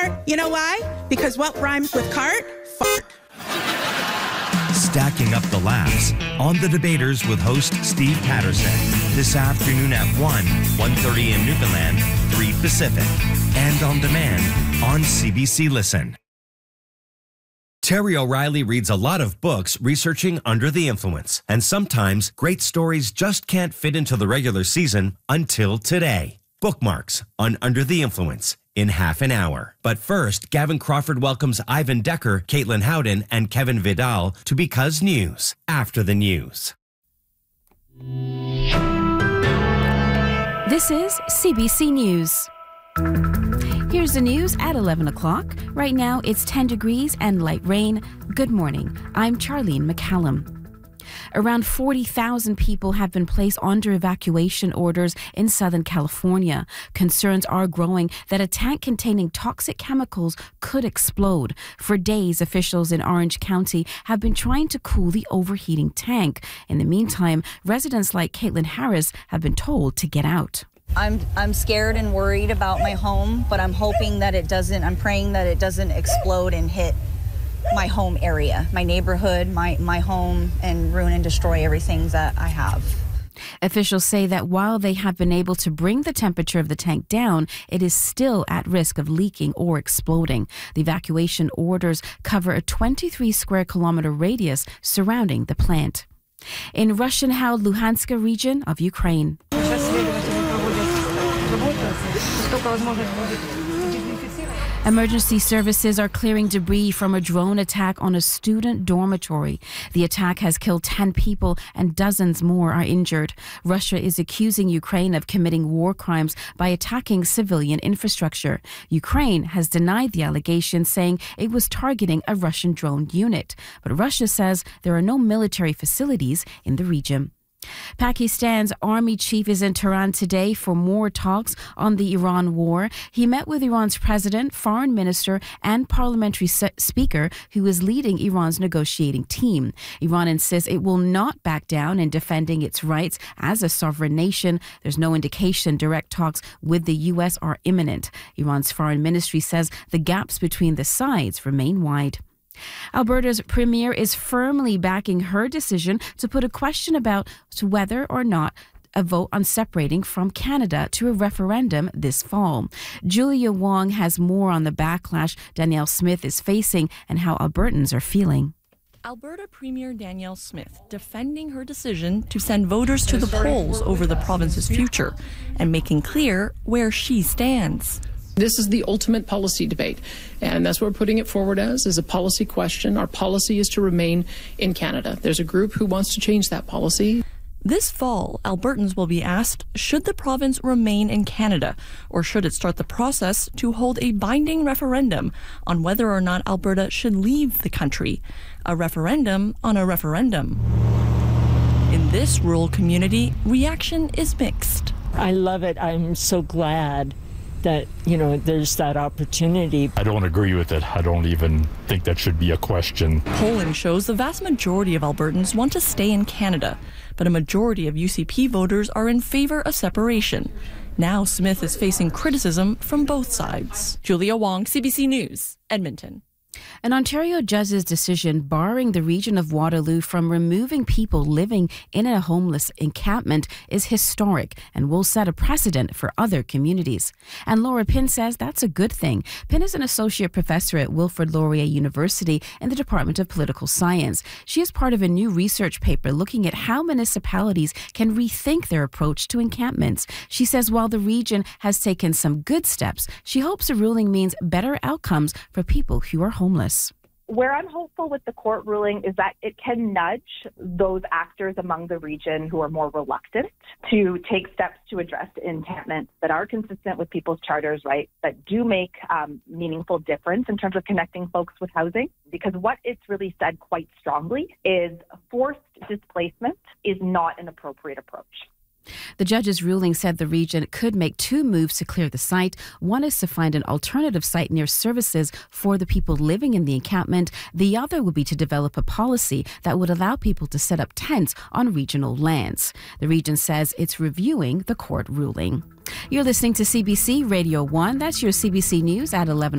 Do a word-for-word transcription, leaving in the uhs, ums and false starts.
fart. You know why? Because what rhymes with cart? Fart. Stacking up the laughs on The Debaters with host Steve Patterson. This afternoon at one, one thirty in Newfoundland, three Pacific. And on demand on C B C Listen. Terry O'Reilly reads a lot of books researching Under the Influence. And sometimes great stories just can't fit into the regular season until today. Bookmarks on Under the Influence in half an hour. But first, Gavin Crawford welcomes Ivan Decker, Caitlin Howden, and Kevin Vidal to Because News after the news. This is C B C News. Here's the news at eleven o'clock. Right now, it's ten degrees and light rain. Good morning. I'm Charlene McCallum. Around forty thousand people have been placed under evacuation orders in Southern California. Concerns are growing that a tank containing toxic chemicals could explode. For days, officials in Orange County have been trying to cool the overheating tank. In the meantime, residents like Caitlin Harris have been told to get out. I'm I'm scared and worried about my home, but I'm hoping that it doesn't, I'm praying that it doesn't explode and hit my home area, my neighborhood, my, my home, and ruin and destroy everything that I have. Officials say that while they have been able to bring the temperature of the tank down, it is still at risk of leaking or exploding. The evacuation orders cover a twenty-three square kilometer radius surrounding the plant. In Russian-held Luhansk region of Ukraine. Emergency services are clearing debris from a drone attack on a student dormitory. The attack has killed ten people and dozens more are injured. Russia is accusing Ukraine of committing war crimes by attacking civilian infrastructure. Ukraine has denied the allegation, saying it was targeting a Russian drone unit. But Russia says there are no military facilities in the region. Pakistan's army chief is in Tehran today for more talks on the Iran war. He met with Iran's president, foreign minister, and parliamentary speaker, who is leading Iran's negotiating team. Iran insists it will not back down in defending its rights as a sovereign nation. There's no indication direct talks with the U S are imminent. Iran's foreign ministry says the gaps between the sides remain wide. Alberta's premier is firmly backing her decision to put a question about whether or not a vote on separating from Canada to a referendum this fall. Julia Wong has more on the backlash Danielle Smith is facing and how Albertans are feeling. Alberta Premier Danielle Smith defending her decision to send voters to the polls over the province's future and making clear where she stands. This is the ultimate policy debate, and that's what we're putting it forward as, is a policy question. Our policy is to remain in Canada. There's a group who wants to change that policy. This fall, Albertans will be asked, should the province remain in Canada, or should it start the process to hold a binding referendum on whether or not Alberta should leave the country? A referendum on a referendum. In this rural community, reaction is mixed. I love it. I'm so glad that, you know, there's that opportunity. I don't agree with it. I don't even think that should be a question. Polling shows the vast majority of Albertans want to stay in Canada, but a majority of U C P voters are in favor of separation. Now Smith is facing criticism from both sides. Julia Wong, C B C News, Edmonton. An Ontario judge's decision barring the region of Waterloo from removing people living in a homeless encampment is historic and will set a precedent for other communities. And Laura Pinn says that's a good thing. Pinn is an associate professor at Wilfrid Laurier University in the Department of Political Science. She is part of a new research paper looking at how municipalities can rethink their approach to encampments. She says while the region has taken some good steps, she hopes the ruling means better outcomes for people who are homeless. Where I'm hopeful with the court ruling is that it can nudge those actors among the region who are more reluctant to take steps to address encampments that are consistent with people's charters, right, that do make um, meaningful difference in terms of connecting folks with housing. Because what it's really said quite strongly is forced displacement is not an appropriate approach. The judge's ruling said the region could make two moves to clear the site. One is to find an alternative site near services for the people living in the encampment. The other would be to develop a policy that would allow people to set up tents on regional lands. The region says it's reviewing the court ruling. You're listening to C B C Radio one. That's your C B C News at eleven.